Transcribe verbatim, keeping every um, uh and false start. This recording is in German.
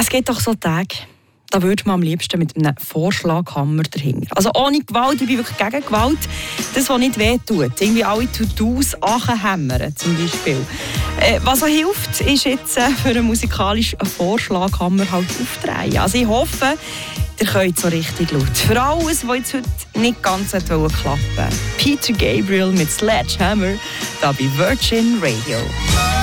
gibt doch so Tage, da würde man am liebsten mit einem Vorschlaghammer dahinter. Also ohne Gewalt, ich bin wirklich gegen Gewalt. Das, was nicht wehtut. Irgendwie alle To-Dos anhämmern zum Beispiel. Äh, was auch hilft, ist jetzt äh, für einen musikalischen Vorschlaghammer halt aufdrehen. Also ich hoffe, ihr könnt so richtig laut. Für alles, was jetzt heute nicht ganz klappen wollte. Peter Gabriel mit Sledgehammer, da bei Virgin Radio.